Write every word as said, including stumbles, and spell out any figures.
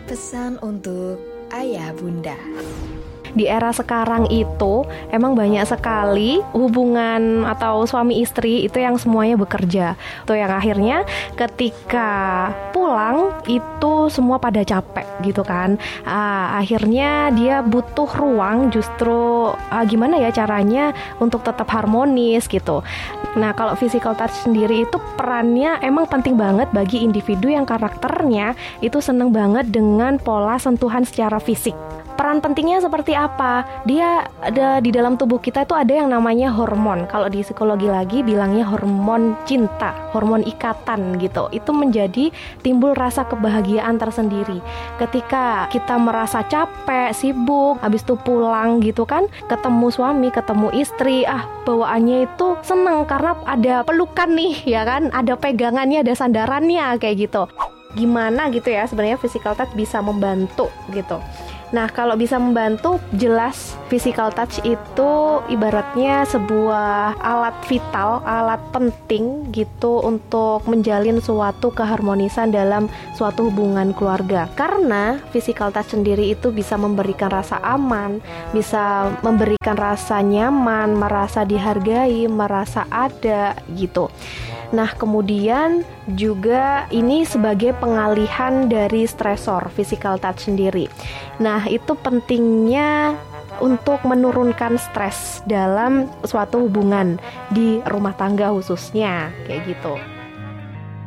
Pesan untuk ayah bunda. Di era sekarang itu emang banyak sekali hubungan atau suami istri itu yang semuanya bekerja. Itu yang akhirnya ketika pulang itu semua pada capek gitu kan. Ah, akhirnya dia butuh ruang justru ah, gimana ya caranya untuk tetap harmonis gitu. Nah, kalau physical touch sendiri itu perannya emang penting banget bagi individu yang karakternya itu seneng banget dengan pola sentuhan secara fisik. Peran pentingnya seperti apa? Dia ada di dalam tubuh kita itu ada yang namanya hormon. Kalau di psikologi lagi bilangnya hormon cinta, hormon ikatan gitu. Itu menjadi timbul rasa kebahagiaan tersendiri. Ketika kita merasa capek, sibuk, habis itu pulang gitu kan, ketemu suami, ketemu istri, ah bawaannya itu seneng karena ada pelukan nih, ya kan? Ada pegangannya, ada sandarannya kayak gitu. Gimana gitu ya sebenarnya physical touch bisa membantu gitu. Nah, kalau bisa membantu, jelas physical touch itu ibaratnya sebuah alat vital, alat penting gitu untuk menjalin suatu keharmonisan dalam suatu hubungan keluarga. Karena physical touch sendiri itu bisa memberikan rasa aman, bisa memberikan rasa nyaman, merasa dihargai, merasa ada gitu. Nah, kemudian juga ini sebagai pengalihan dari stresor physical touch sendiri. Nah, itu pentingnya untuk menurunkan stres dalam suatu hubungan di rumah tangga khususnya kayak gitu.